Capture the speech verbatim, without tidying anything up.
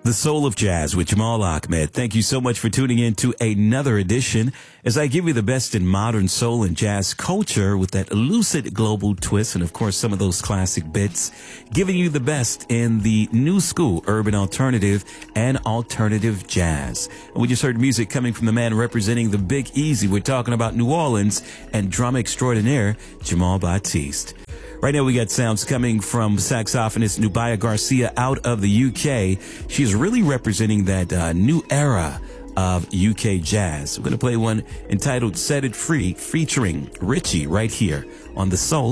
The Soul of Jazz with Jamal Ahmed. Thank you so much for tuning in to another edition as I give you the best in modern soul and jazz culture with that lucid global twist and, of course, some of those classic bits, giving you the best in the new school, urban alternative and alternative jazz. And we just heard music coming from the man representing the Big Easy. We're talking about New Orleans and drum extraordinaire Jamal Batiste. Right now we got sounds coming from saxophonist Nubia Garcia out of the U K. She's really representing that uh, new era of U K jazz. We're going to play one entitled Set It Free featuring Richie right here on The Soul